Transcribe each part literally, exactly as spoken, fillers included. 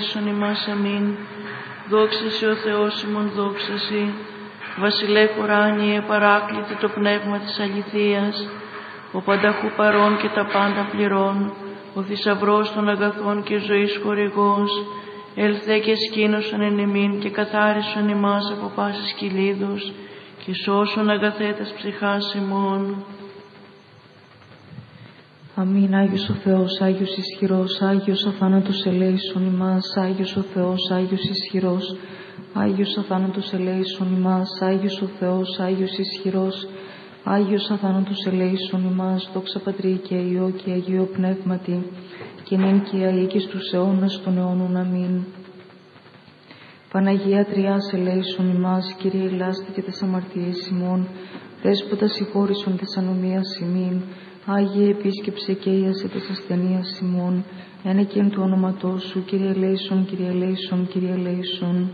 ελέησον ημάς αμήν. Δόξα σοι ο Θεός ημών, δόξα σοι. Βασιλεύ ουράνιε, παράκλητε το πνεύμα της αληθείας, ο πανταχού παρών και τα πάντα πληρών, ο θησαυρός των αγαθών και ζωής χορηγός, έλθε και σκήνωσον εν ημίν και καθάρισον ημάς από πάσης κυλίδος και σώσον αγαθέτας ψυχάς ημών. Αμήν. Άγιος ο Θεός, Άγιος ισχυρός, Άγιος αθάνατος ελέησον ημάς, Άγιος ο Θεός, Άγιος ισχυρός, Άγιος αθάνατος ελέησον ημάς, Άγιος ο Θεός, Άγιος ισχυρός, Άγιος αθάνατος ελέησον ημάς, δόξα Πατρί και Υιό και Αγίο Πνεύματι, και νυν και αεί και στους αιώνας των αιώνων. Αμήν. Παναγία Τριάς ελέησον ημάς, Κύριε ελάστη και τες αμαρτίες ημών, Δέσποτα συγχώρησον τες ανομίας ημίν, Άγιε επίσκεψε και ίασε τες ασθενείας ημών, ένεκεν του όνοματός σου, Κύριε ελέησον, Κύριε ελέησον, Κύριε ελέησον.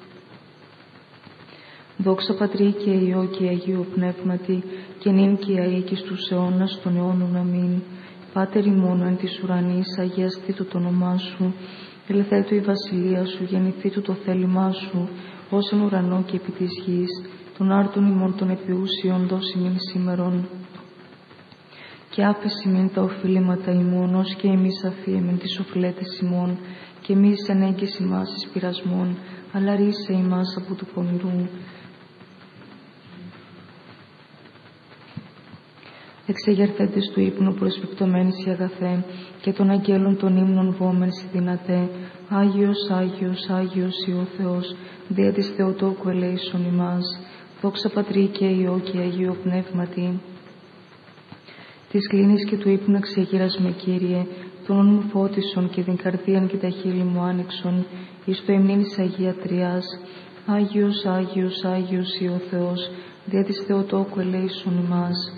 Δόξα Πατρί και Υιό και Αγίο Πνεύματι, και νυν και αεί και στους αιώνας των αιώνων. Αμήν. Πάτερ ημών εν της ουρανής, αγιαστήτω το όνομά σου, ελθέτω η βασιλεία σου, γεννηθήτω το θέλημά σου, ως εν ουρανό και επί της γης, των άρτων ημών των επιούσιων δώσει μην σήμερον. Και άφεση μην τα οφειλήματα ημών, ως και εμείς αφίεμεν τις οφειλέτες ημών, και εμείς ενέγκες ημάς εις πειρασμών, αλλά ρίσε ημάς από του πονηρού. Εξεγερθέντες του ύπνου προσφυκτωμένης η αγαθέ, και των αγγέλων των ύμνων βόμενς η δυνατέ, Άγιος, Άγιος, Άγιος ή ο Θεός, δια της Θεοτόκου ελέησον ημάς, δόξα Πατρί και Υιό και Αγίο Πνεύματι. Της κλίνης και του ύπνου εξεγείρας με, Κύριε, τον όν μου φώτισον και την καρδίαν και τα χείλη μου άνοιξον, εις το υμνήνης Αγία Τριάς, Άγιος, Άγιος, Άγιος ή ο Θεός, δια της Θεοτόκου ελέησον ημάς.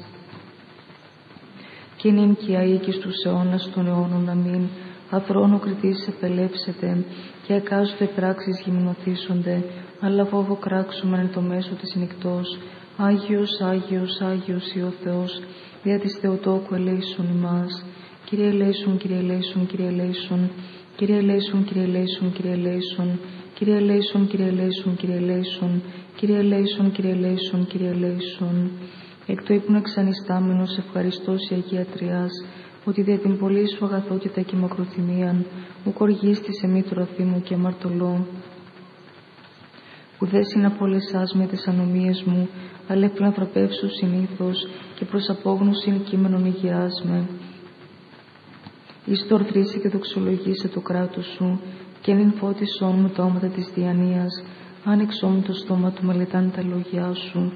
Και νυν και αεί και στους αιώνας των αιώνων. Αμήν. Αθρόνο κριτής επελεύσετε, και εκάστοτε πράξεις γυμνοθήσονται, αλλά φόβο κράξουμε εν το μέσο της νυκτός. Άγιος, Άγιος, Άγιος ή ο Θεός, δια της Θεοτόκου ελέησον ημάς. Κύριε ελέησον, Κύριε ελέησον, Κύριε ελέησον, Κύριε ελέησον, Κύριε ελέησον, Κύριε ελέησον, Κύριε ελέησον, Κύριε ελέησον, Κύριε ελέησον, Κύριε ελέησον, Κύριε ελέησον, Κύριε ελέησον. Εκ το ύπνο εξανιστάμενος ευχαριστώς η Αγία Τριάς, ότι δια την πολύ σου αγαθότητα και μακροθυμίαν, ουκ οργίστησε μη τροθύμου και αμαρτωλό, που δε συναπολεσάς με τις ανομίες μου, αλλά εκπλανθρωπεύσου συνήθως και προς απόγνωσιν κείμενον υγιάς με. Εις το ορθρήσει και δοξολογήσε το κράτος σου, και νυν φώτισόν μου τα όματα της διανοίας, άνοιξόν μου το στόμα του μελετάν τα λόγια σου.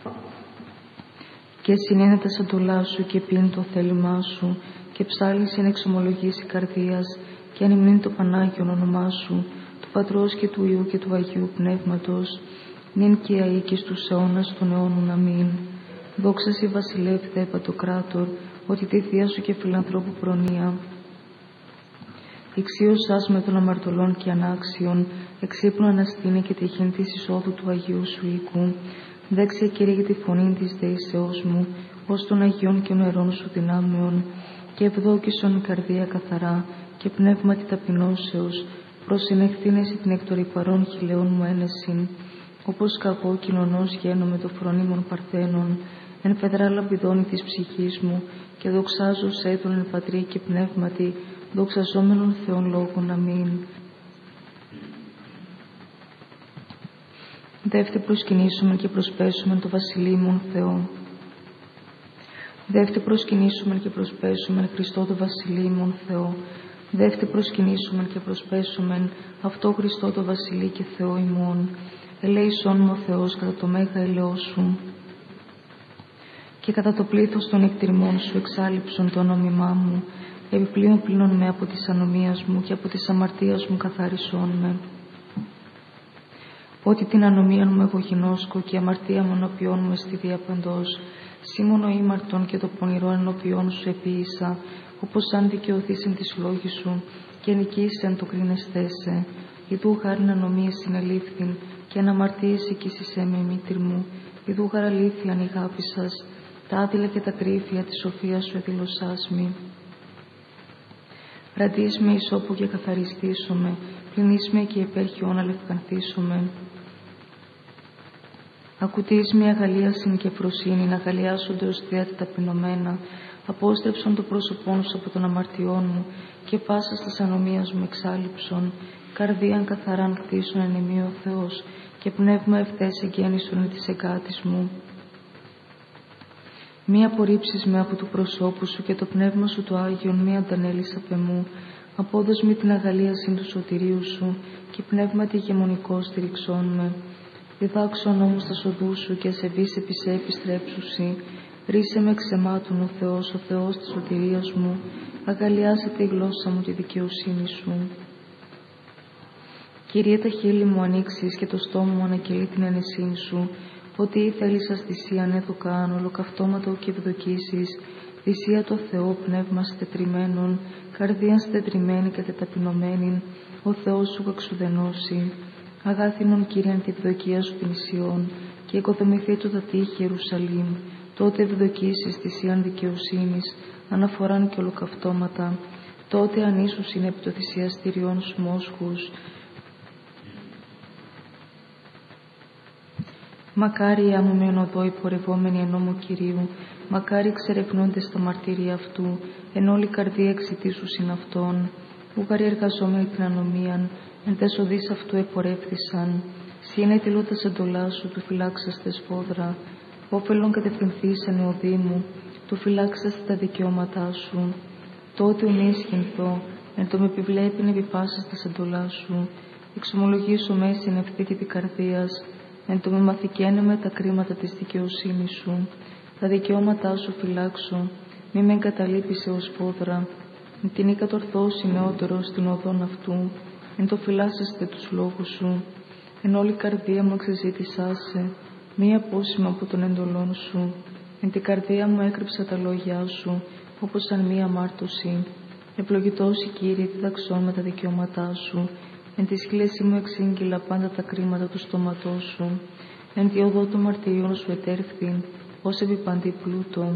Και συνένε τα σαντολά σου και πίν το θέλημά σου, και ψάλισεν εξομολογήσει καρδίας, και ανυμνήν το Πανάγιον όνομά σου, του Πατρός και του Υιού και του Αγίου Πνεύματος, νυν και αεί και στους αιώνας των αιώνων. Αμήν. Δόξα σοι βασιλεύ Θεέ Παντοκράτορ, ότι τη θεία σου και φιλανθρώπου προνοία. Ηξίωσάς με των αμαρτωλών και ανάξιων, εξύπνου αναστήνε και τυχήν της εισόδου του Αγίου σου οίκου. Δέξε, Κύριε, για τη φωνή της δεήσεώς μου, ως των Αγιών και νερών σου δυνάμεων, και ευδόκησον η καρδία καθαρά και πνεύματι ταπεινώσεως, προσυνεχθήνεσαι την εκ των ρηπαρών χιλεών μου ένεσιν, όπως κακό κοινωνός γένομαι το φρονίμων παρθένων, εν φεδρά λαμπιδώνει της ψυχής μου, και δοξάζω σε τον εν πατρί και πνεύματι, δοξαζόμενον Θεόν λόγων. Αμήν. Δεύτε προσκυνήσουμε και προσπέσουμε το βασιλείμον Θεό. Δεύτε προσκυνήσουμε και προσπέσουμε Χριστό το βασιλείμον Θεό. Δεύτε προσκυνήσουμε και προσπέσουμε αυτό Χριστό το βασιλεί και Θεό ημών. Ελέησόν μου ο Θεός κατά το μέγα ελαιό σου, και κατά το πλήθος των εκτριμών σου εξάλειψον το νόμιμά μου. Επιπλέον πλύνον με από της ανομίας μου και από της αμαρτίας μου καθάρισόν με. Ότι την ανομία μου εγώ γινώσκω και η αμαρτία μου ενώπιόν μου στη διαπαντός. Σήμωνο ήμαρτον και το πονηρό ενώπιόν σου επίησα, όπως αν δικαιωθείς εν της λόγης σου και νικήσεν το κρίνεσθέσαι. Ιδού χάριν ανομίες συνελήφθην και αναμαρτίες οικήσισέ με μήτηρ μου. Ιδού γαραλήθιαν η αγάπη σας, τα άδειλα και τα κρύφια της σοφίας σου εδήλωσάς μη. Ραντείς με ισόπου και καθαριστήσομαι, πλυνείς με και υπέρχιον αλευκανθήσομαι. Ακουτείς με αγαλίασιν και φροσύνη, να αγαλιάσονται ως θεία ταπεινωμένα, απόστρεψον το πρόσωπόν σου από των αμαρτιών μου και πάσα της ανομίας μου εξάλληψον. Καρδίαν καθαράν χτίσον εν εμεί ο Θεός και πνεύμα ευθές εγγέννησον εν της εγκάτης μου. Μη απορρίψεις με από του προσώπου σου και το πνεύμα σου το Άγιον μη αντανέλεις απ' εμού. Απόδος μη την αγαλίασιν του σωτηρίου σου και πνεύμα τη ηγεμονικό στηριξών με. Διδάξον όμως τα σοδού σου και ασεβείς επί σε επιστρέψουσι. Ρίσε με ξεμάτων ο Θεός, ο Θεός της σωτηρίας μου. Αγαλιάσετε η γλώσσα μου τη δικαιοσύνη σου. Κύριε, τα χείλη μου ανοίξεις και το στόμα μου ανακοιλεί την ανεσύνη σου. Ότι η θέλησας θυσίαν έδω κάνω, ολοκαυτώματα και ευδοκίσεις. Θυσία το Θεό, πνεύμα στετριμένον, καρδίαν στετριμένη και τεταπεινωμένη, ο Θεός σου εξουδενώσει. Αγάθινον Κύριαν τη ευδοκία σου την Ισιών, και οικοδομηθεί το τα τείχη Ιερουσαλήμ. Τότε ευδοκίσεις θυσίαν δικαιοσύνης, αναφοράν και ολοκαυτώματα. Τότε ανήσους είναι επί το θυσιαστηριών σου μόσχους. Μακάρι άμμο με οδό υπορευόμενοι εν νόμο Κυρίου, μακάρι εξερευνούνται στα μαρτύρια αυτού, εν όλη καρδία εξητήσουσιν αυτόν. Ουγαρι εργαζόμενοι την ανομίαν, εν τες οδείς αυτού επορεύθησαν. Σύνε τηλούτας εντολάς σου, του φυλάξαστε σφόδρα. Όφελον κατευθυνθείς εν οδή μου, του φυλάξαστε τα δικαιώματά σου. Τότε ου μη ισχυνθώ, εν το με επιβλέπειν επιπάσας τας εντολάς σου. Εξομολογήσω μέση εν ευθύτητη καρδίας, εν το με μαθηκένε με τα κρίματα της δικαιοσύνης σου. Τα δικαιώματά σου φυλάξω, μη με εγκαταλείπεις ως φόδρα. Εν την κατορθώσει νεότερο στην οδόν αυτού, εν το φυλάσσεστε τους λόγους σου. Εν όλη καρδία μου εξεζήτησά σε, μη απόσημα από τον εντολών σου. Εν την καρδία μου έκρυψα τα λόγια σου, όπως σαν μία αμάρτωση. Ευλογητός η Κύριε, διδαξών με τα δικαιώματά σου. Εν τη σχήλεση μου εξήγηλα πάντα τα κρίματα του στόματός σου. Εν τη οδό των μαρτυριών σου ετέρθην, ως επί παντή πλούτο.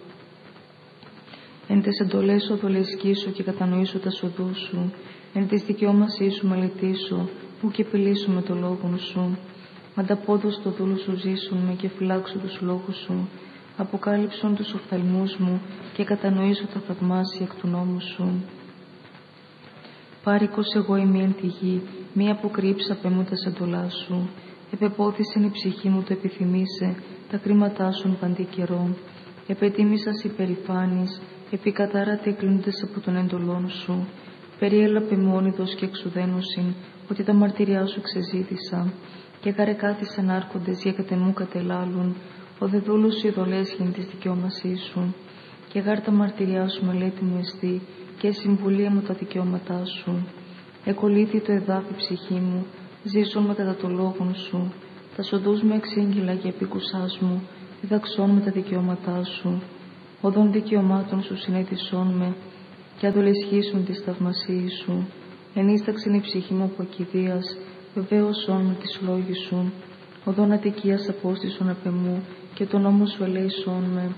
Εν τες εντολές οδολεσκήσω και κατανοήσω τα σοδού σου. Εν της δικαιώμασή σου μελετήσω, που και πηλήσω με το λόγον σου. Ανταπόδος το δούλο σου ζήσουν με και φυλάξω τους λόγους σου. Αποκάλυψον τους οφθαλμούς μου και κατανοήσω τα θαυμάσια εκ του νόμου σου. Πάρικος εγώ ημί εν τη γη, μη αποκρύψα απ' εμού τας εντολάς σου. Επεπόθησεν η ψυχή μου το επιθυμήσε, τα κρίματά σου παντή καιρό. Επετίμησας υπερηφάνης, επικατάρατη εκλύνοντες από τον εντολών σου. Περιέλαπε μόνιδος και εξουδένωσιν, ότι τα μαρτυριά σου ξεζήτησα. Και καρεκάθησαν άρχοντες για κατεμού κατελάλουν, ο δε δούλος σου ειδολέσχην της δικαιώμασής σου. Και γάρ τα μαρτυριά σου μελέτη μου εστί, και συμβουλία μου τα δικαιώματά σου. Εκολύθη το εδάφη ψυχή μου, ζήσον με κατά το λόγον σου. Τα σοδούς μου εξήγηλα και επίκουσάς μου, διδαξών με τα δικαιώματά σου. Οδών δικαιωμάτων σου συνέτησόν με, και αδολεσχίσουν της θαυμασίης σου. Ενίσταξεν η ψυχή μου από ακηδείας, βεβαίωσόν με τις λόγοι σου. Οδόν αδικίας απόστησον απ' εμού, και τον νόμο σου ελέησόν με.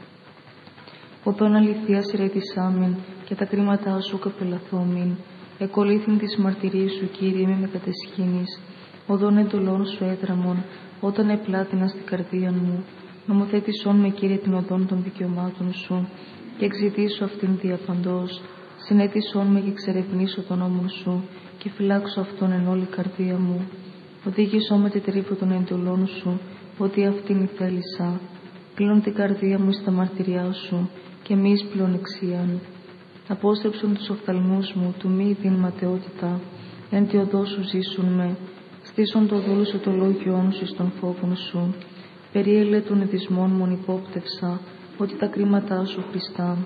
Οδόν αληθείας ηρετησάμεν, και τα κρίματά σου καπελαθόμην. Εκολύθην της μαρτυρίας σου, Κύριε, μη με κατεσχήνεις. Οδόν εντολών σου έδραμον, όταν επλάτηνα στην καρδία μου. Νομοθέτησόν με, Κύριε, την οδόν των δικαιωμάτων σου, και εξητήσω αυτήν διαπαντός. Συνέτησόν με και εξερευνήσω τον νόμο σου, και φυλάξω αυτόν εν όλη καρδία μου. Οδήγησό με τη τρύπο των εντολών σου, ότι αυτήν η θέλησα. Κλείνω την καρδία μου στα μαρτυριά σου, και μη εις πλεονεξίαν. Απόστρεψον τους οφθαλμούς μου, του μη δίν ματαιότητα, εν τη οδό σου ζήσουν με. Στήσον το δούλο σου το λόγιόν σου εις των φόβων σου. Περιέλε των εδισμών μου υπόπτευσα, ότι τα κρίματά σου Χριστά.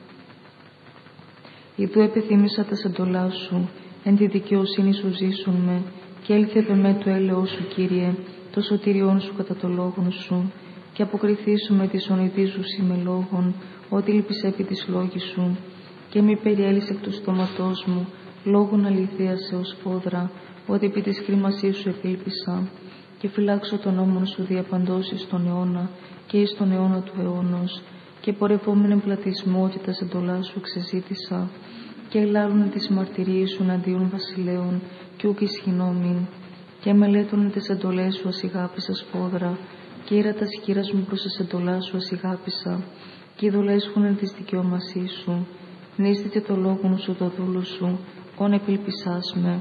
Ιδού επιθύμησα τα εντολά σου, εν τη δικαιοσύνη σου ζήσουν με, και έλθε επ' εμέ το έλεος σου, Κύριε, το σωτήριόν σου κατά το λόγον σου, και αποκριθήσου με τη ονειδίζου με λόγων, ότι λυπης επί της λόγης σου, και μη περιέλυσε εκ του στόματός μου, λόγων αληθείας έως φόδρα, ότι επί της κρίμασής σου επίλπισα, και φυλάξω τον νόμον σου διαπαντός εις τον αιώνα και εις τον αιώνα του αιώνος, και πορευόμενον πλατισμό ότι τα εντολά σου εξεζήτησα. και ελάλουν τις μαρτυρίες σου εναντίον βασιλέων, κι ούκ ισχυνόμην. Και μελέτουν τις εντολές σου ασηγάπησα σφόδρα, και ήρα τα σκύρας μου προς τις εντολάς σου ασηγάπησα, και οι δολέσχουν της δικαιώμασής σου. Νίστηκε το λόγον σου το δούλο σου, όν επιλπισάς με.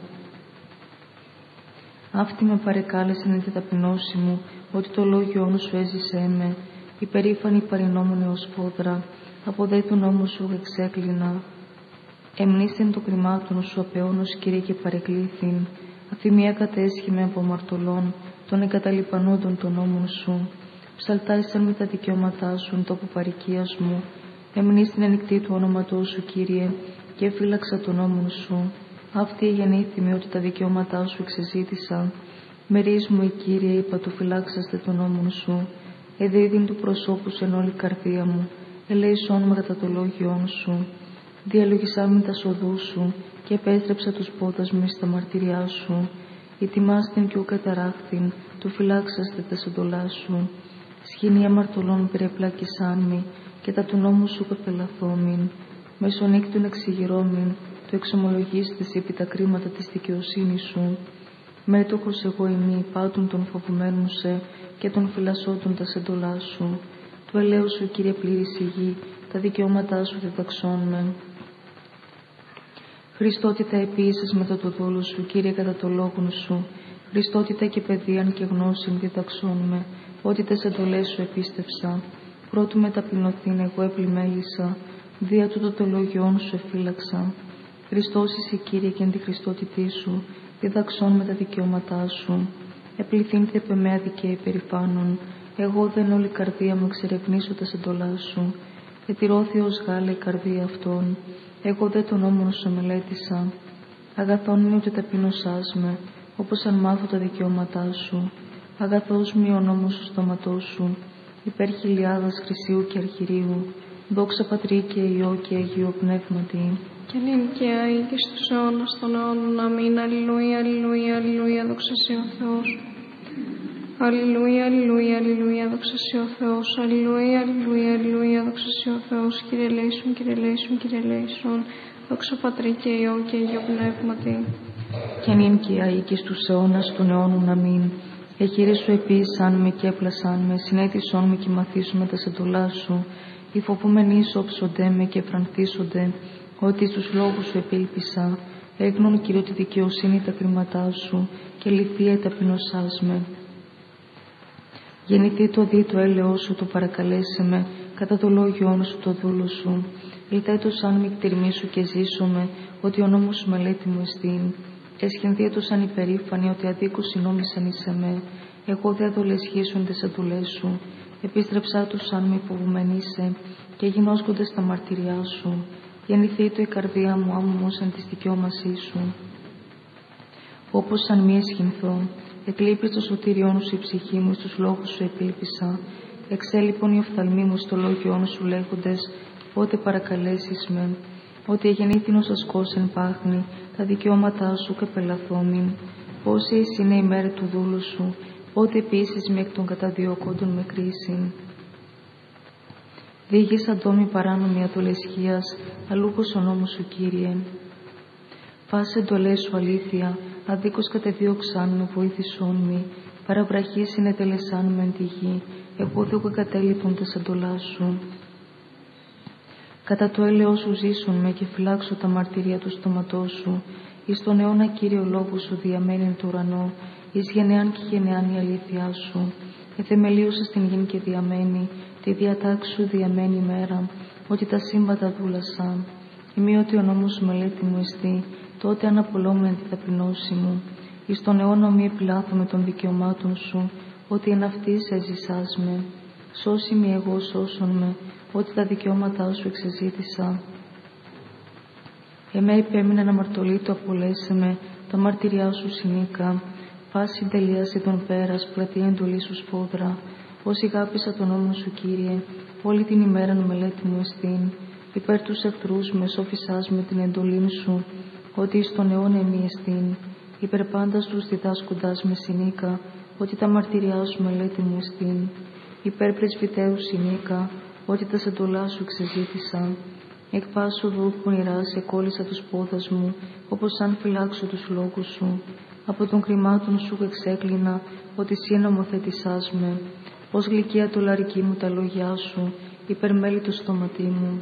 Αυτή με παρεκάλεσαν τη ταπεινώση μου, ότι το λόγιόν σου έζησέ με. Υπερήφανη παρενόμουν ως φόδρα, από δε του νόμου σου εξέκλεινα. Εμνήστην το κρυμάτων σου απεώνος, Κύριε, και παρεκλήθην. Αφημία κατέσχη από μαρτωλών, των εγκαταλειπανόντων των νόμων σου. Ψαλτάισαν με τα δικαιώματά σου, εν τόπο παροικίας μου. Εμνήστην ενικτή του όνοματός σου, Κύριε, και φύλαξα τον νόμον σου. Αυτή γεννήθη ότι τα δικαιώματά σου εξεζήτησα. Μερίς μου, η Κύριε, είπα του φυλάξαστε τον νόμον σου. Εδίδην του προσώπου σου εν όλη καρδία μου. Ελέησόν με κατά το λόγιόν σου. Διαλογισά με τα σοδού σου και επέστρεψα τους πόδας μου στα μαρτυριά σου. Ητιμάστην κι ου καταράχθην, του φυλάξαστε τα εντολά σου. Σχοινή αμαρτωλών περιεπλάκησάν μη και τα του νόμου σου πεπελαθόμην. Μεσονύκτων εξηγηρώμην, του εξομολογίστες επί τα κρίματα της δικαιοσύνης σου. Μέτοχος εγώ ημί, πάτων των φοβουμένων σε και των φυλασσόντων τα εντολά σου. Του ελέου σου, Κύριε, πλήρης η γη, τα δικαιώματά σου διδαξών με. Χριστότητα επίησες μετά το δόλο σου, Κύριε, κατά το λόγον σου. Χριστότητα και παιδείαν και γνώσιν διδαξών με, ότι τες εντολές σου επίστευσα. Πρώτου με ταπεινωθήν εγώ επλημέλησα, δια τούτο το λόγιόν σου εφύλαξα. Χριστός είσαι, Κύριε, και εν τη Χριστότητή σου, διδαξών με τα δικαιώματά σου. Επληθύνθη επ' εμέ αδικαίοι περηφάνων, εγώ δεν όλη καρδία μου εξερευνήσω τα εντολά σου. Ετηρώθη ως γάλα η καρδία αυτών, εγώ δε τον νόμον σου μελέτησα. Αγαθόν μη ούτε ταπεινωσάς με, όπως αν μάθω τα δικαιώματά σου. Αγαθός μη ο νόμος σου στόματός σου, υπέρ χιλιάδας χρυσίου και αρχηρίου. Δόξα Πατρί και Υιό και Αγίου Πνεύματι. Και νυν και αεί και στους αιώνας των αιώνων. Αμήν. Αλληλούια, αλληλούια, αλληλούια, δόξα σοι ο Θεός. Αλληλούια, αλληλούια, αλληλούια, δόξα σοι ο Θεός. Αλληλούια, αλληλούια, αλληλούια, δόξα σοι ο Θεός. Κύριε ελέησον, Κύριε ελέησον, Κύριε ελέησον. Δόξα Πατρί και Υιό και Αγίου Πνεύματι. Και νυν και αεί και στους αιώνας των αιώνων. Αμήν. Εχείρες σου επίησαν με και έπλασαν με, συνέτησόν με και μαθήσουν τα εντολά σου. Οι φοβούμενοι όψονται με και φρανθίσονται, ότι στους λόγους σου επίλπισα. Έγνων, Κύριε, τη δικαιοσύνη τα κρίματά σου και λυπία ταπεινωσάς με. Γεννηθεί το δι το έλεος σου, το παρακαλέσε με, κατά το λόγιόν σου το δούλο σου. Λυτέτος αν μη κτηρμήσου και ζήσομαι, ότι ο νόμος σου μελέτη μου εστίν. Εσχενδίατος αν υπερήφανοι, ότι αδίκως συνόμισαν εις εμέ. Εγώ δε αδολεσχίσουν τες εντολές σου. Επίστρεψά τους αν μη υποβουμενήσε, και γινώσκονται στα μαρτυριά σου. Γεννηθεί το η καρδία μου άμμος εν της δικαιώμασής σου. Όπως αν μη εσχυνθώ, εκλείπεις το σωτήριόν σου η ψυχή μου, στους λόγους σου επίλπισα. Εξέλιπον οι οφθαλμοί μου στο λόγιόν σου λέγοντες, πότε παρακαλέσεις με. Ότι εγεννήθην ως ασκός εν πάχνη, τα δικαιώματά σου καπελαθόμην. Πόση εις είναι η μέρα του δούλου σου, πότε επίσης με εκ των καταδιώκοντων με κρίσιν. Δίγης αντόμη παράνομη ατολεσχίας, αλούχος ο νόμος σου, Κύριε. Φάσε εντολές σου αλήθεια, αδίκως κατεδίωξαν με βοήθησόν μη, παραβραχή συνετελεσάν με εν τη γη, εγώ δε κατέλειπον τες εντολάς σου. Κατά το έλεος σου ζήσουν με και φυλάξω τα μαρτυρία του στόματός σου, εις τον αιώνα, Κύριε, ο λόγος σου διαμένει το ουρανό, εις γενεάν και γενεάν η αλήθειά σου. Εθεμελίωσε στην γην και διαμένει, τη διατάξη σου διαμένει μέρα, ότι τα σύμπαντα δούλασαν. Ημί ότι ο νόμος σου μελέτη μου εστί, τότε αναπολώμαι εν τη ταπεινώση μου. Εις τον αιώνα μη επιλάθω με των δικαιωμάτων σου, ότι εν αυτής έζησάς με. Σώσει μη εγώ σώσον με, ότι τα δικαιώματά σου εξεζήτησα. Εμέ υπέμειναν αμαρτωλή το απολέσε με, τα μαρτυριά σου συνήκα. Φάση τελείασε τον πέρας, πλατεία εντολή σου σφόδρα. Όσοι αγάπησα τον νόμο σου, Κύριε, όλη την ημέραν μελέτη μου εστίν. Υπέρ τους εχθρούς με σώφισάς με την εντολήν σου, ότι εις τον αιώνα εμεί εστίν. Υπέρ πάντας τους διδάσκοντας με συνήκα, ότι τα μαρτυριά σου μελέτη μου εστίν. Υπέρ πρεσβυτέου συνήκα, ότι τα εντολά σου εξεζήτησα. Εκ πάσου οδού πονηρά σε κόλλησα τους πόδας μου, όπως αν φυλάξω τους λόγους σου. Από των κρυμάτων σου εξέκλεινα, ότι εσύ νομοθέτησάς με. Ως γλυκία το λαρική μου τα λόγια σου, υπερμέλη το στόματί μου.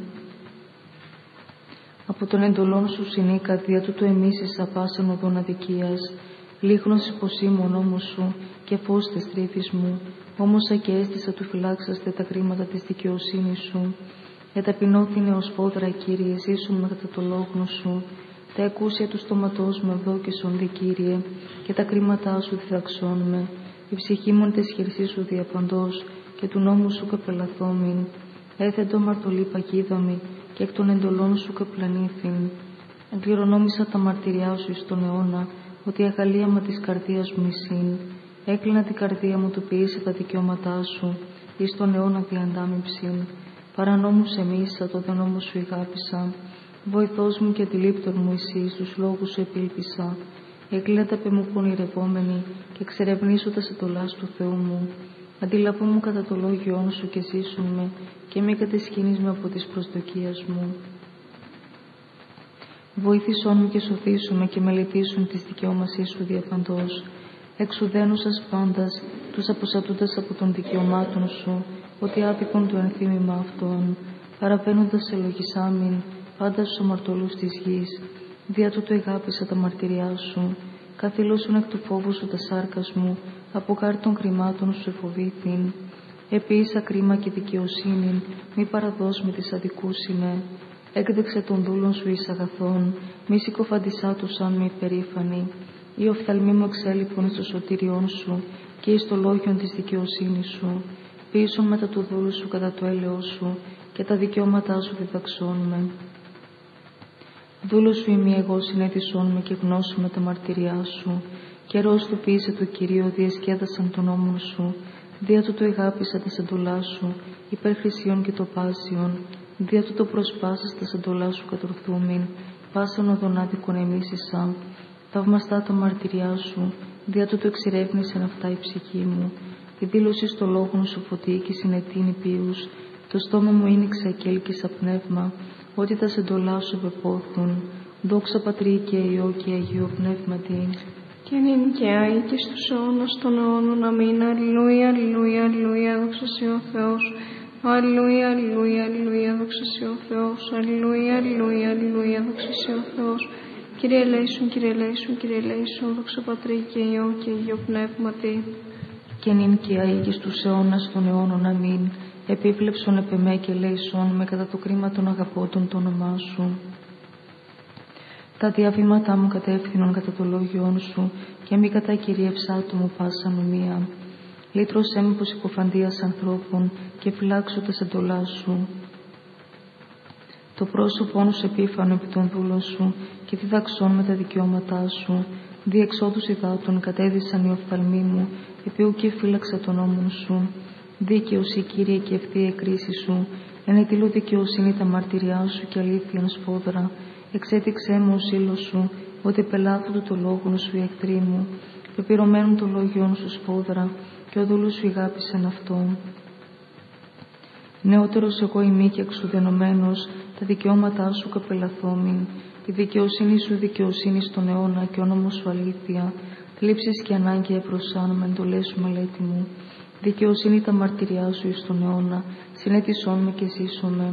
Από των εντολών σου συνήκα, δια τούτο εμίσησα πάσαν οδόν αδικίας. Λίχνος υποσήμων νόμου σου και φως τες τρίφης μου, όμως ακέστησα του φυλάξαστε τα κρίματα της δικαιοσύνης σου. Για ταπεινώθηνε ως πόδρα, Κύριε, ζήσουν με κατά το λόγο σου. Τα εκούσια του στόματός μου ευδόκησον, Κύριε, και τα κρίματά σου διδαξών με. Η ψυχή μου τες χερσί σου διαπαντός, και του νόμου σου καπελαθόμην. Έθεντο μαρτωλή παγίδαμη, και εκ των εντολών σου καπλανήθην. Εκληρονόμησα τα μαρτυριά σου εις τον αιώνα, ότι η αγαλίαμα της καρδίας μου εισήν. Έκλεινα την καρδία μου, του ποιήσε τα δικαιώματά σου, εις τον αιώνα διαντάμυψην. Παρανόμους εμίσα, το δε νόμο σου ηγάπησα. Βοηθός μου και αντιλήπτορ μου εσύ, στους λόγους σου επίλπισα. Έκλεινα τα πε μου πονηρευόμενη, και εξερευνήσω τα εντολάς του Θεού μου. Αντιλαβού μου κατά το λόγιόν σου και ζήσουν με, και μη κατεσχύνεις με από τις προσδοκίες μου. Βοήθησόν μου και σωθήσου με, και μελετήσουν τις δικαιώμασής σου διαπαντός. Εξουδένουσας πάντας, τους αποσατούντας από των δικαιωμάτων σου, ότι άδικον το ενθύμημα αυτών, παραβαίνοντας σε λογισάμιν, πάντα στους αμαρτωλούς της γης. Δια τούτο εγάπησα τα μαρτυριά σου, καθήλωσον εκ του φόβου σου τα σάρκας μου, από χάρη των κρυμάτων σου εφοβήθην. Επίησα κρίμα και δικαιοσύνην, μη παραδώσ' με τις αδικούσινε. Έκδεξε των δούλων σου εις αγαθών, μη συκοφαντισά τους αν με υπερήφανοι. Οι οφθαλμοί μου εξέλιπον εις το σωτήριόν σου, και εις το λόγιον της δικαιοσύνης σου. Πείσον μετά του δούλου σου κατά το έλεος σου, και τα δικαιώματά σου διδαξών με. Δούλος σου είμαι εγώ, συνέτησόν με, και γνώσου με τα μαρτυριά σου. Καιρός του ποιήσε το Κυρίο, διεσκέδασαν τον νόμον σου. Δια του το εγάπησα τα εντολά σου, υπέρ χρυσίων και το πάσιον. Δια του το προσπάσας τα εντολά σου κατορθούμην, πάσαν οδον άδικον εμίσησα. Θαυμαστά τα μαρτυριά σου, δια του το εξηρεύνησεν αυτά η ψυχή μου. Η δήλωση στο λόγον σου φωτί και συνετείνει ποιούς. Το στόμα μου ίνιξε και έλκυσα πνεύμα, ότι τα εντολά σου επεπόθουν. Δόξα Πατρί και Υιό και Αγίο Πνεύματι. Και νυν και άη και στους αιώνας των αιώνων. Αμήν. Αλληλούια, αλληλούια, αλληλούια, δόξα σοι ο Θεός. Αλληλούια, αλληλούια, αλληλούια, δόξα σοι ο Θεός. Αλληλούια, αλληλούια, αλληλούια, δόξα σοι ο Θεός. Κύριε ελέησον, Κύριε ελέησον, Κύριε ελέησον, δόξα Πατρί και Υιό και Αγίο Πνεύματι. Και νυν και άη και στους αιώνας των αιώνων. Αμήν. Επίβλεψον επ' εμέ και ελέησον με κατά το κρίμα των αγαπώτων το όνομά σου. Τα διαβήματά μου κατεύθυνον κατά το λόγιόν σου, και μη κατά κυρίευσά του μου πάσα νομία. Λύτρωσέ με πως υποφαντίας ανθρώπων, και φυλάξω τα εντολά σου. Το πρόσωπόν σου επίφανο επί των δούλων σου, και διδαξών με τα δικαιώματά σου. Διεξόδους υδάτων κατέδυσαν οι οφθαλμοί μου, επί ουκ φύλαξα τον νόμον σου. Δίκαιος η Κύριε και ευθεία η κρίση σου, ενετήλου δικαιοσύνη τα μαρτυριά σου και αλήθειαν σφόδρα. Εξέτηξέ μου ο σύλλος σου, ότι πελάθονται το λόγο σου οι εχθροί μου. Πεπυρωμένουν το λόγιόν σου σφόδρα, και ο δούλος σου ηγάπησεν αυτό. Νεότερος εγώ ημί και εξουδενωμένος, τα δικαιώματά σου καπελαθόμην. Η δικαιοσύνη σου δικαιοσύνη στον αιώνα, και ο νόμος σου αλήθεια. Θλίψεις και ανάγκη ευρωσάν με εντολές σου μελέτη μου. Δικαιοσύνη τα μαρτυριά σου εις τον αιώνα, συνέτησόν με και ζήσον με.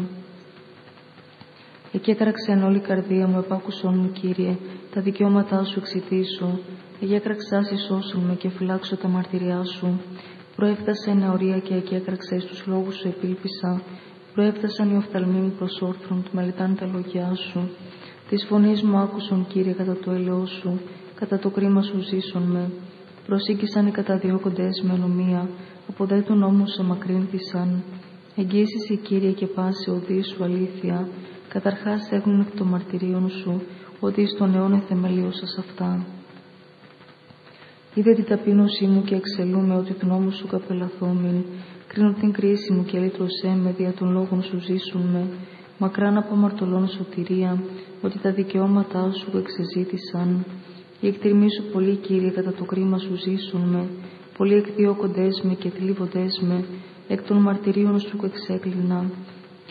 Εκέκραξεν όλη η καρδία μου, επάκουσόν μου, Κύριε, τα δικαιώματά σου εξητήσω. Εκέκραξάς ισώσον με και φυλάξω τα μαρτυριά σου. Προέφτασε νεωρία και εκέκραξε στους λόγους σου επίλπισα. Προέφτασαν οι οφθαλμοί μου προς όρθρον, του μελετάνε τα λόγια σου. Της φωνής μου άκουσον, Κύριε, κατά το έλεος σου, κατά το κρίμα σου ζήσον με. Προσήκησαν οι καταδιώκοντες με ανομία, από δε του νόμου σε μακρύνθησαν. Εγγύσεις η Κύριε και πάση οδή σου αλήθεια, καταρχάς έχουν εκ των μαρτυρίων σου, ότι εις τον αιώνα θεμελίωσας αυτά. Είδε την ταπείνωσή μου και εξελούμε, ότι του νόμου σου καπελαθόμην. Κρίνω την κρίση μου και λύτρωσέ με, δια των λόγων σου ζήσουν με. Μακράν από αμαρτωλών σωτηρία, ότι τα δικαιώματά σου εξεζήτησαν. Οι εκτιρμοί σου πολύ, Κύριε, κατά το κρίμα σου ζήσουν με. Πολλοί εκδιώκοντές με και θλίβοντές με, εκ των μαρτυρίων σου εξέκλεινα.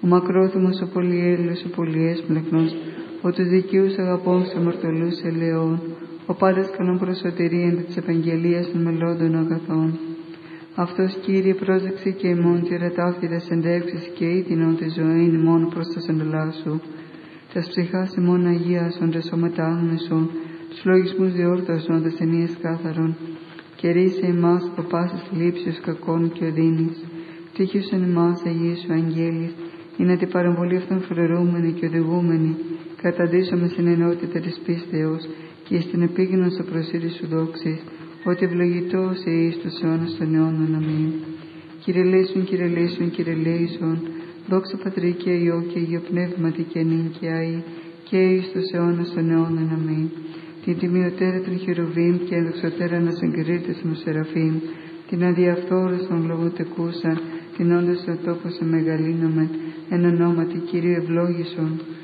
Ο μακρόθυμος, ο πολυέλλος, ο πολυέσπλεκνος, ο τους δικαίους αγαπών στους αμαρτωλούς ελαιών, ο πάντας καλών προσωτηρίαν της επαγγελίας των μελώντων αγαθών. Αυτός, Κύριε, πρόσδεξε και ημών τη ρετάφτιδας εντεύξεις και ήτινον τη ζωή ημών προς τα σεντολά σου. Τας ψυχάς ημών αγίασον, τας σώματα άγνεσον, τους λογισμούς διόρθωσον, τας ενίες κάθαρον. Και ρίσε ημάς από πάσης λήψεως κακών και οδύνης. Τύχησον ημάς Αγίου Αγγέλης, ή να την παρεμβολή αυτών φρουρούμενη και οδηγούμενη, καταντήσαμε στην ενότητα της πίστεως και στην επίγνωση στο προσήλι σου δόξης, ότι ευλογητός εις τους αιώνας των αιώνων. Αμήν. Κύριε λέησον, Κύριε λέησον, Κύριε λέησον, δόξα Πατρί και Υιό και Υιό Πνεύματι και νυν και αεί και εις τους αιώνας των αιώνων. Αμήν. Την τιμιωτέρα των χερουβίμ και ενδοξωτέρα να συγκρίτες μου σεραφείμ, την αδιαφθόρεσον λογοτεκούσαν, την όντως ο τόπος εμεγαλύνομεν, εν ονόματι Κύριου ευλόγησον.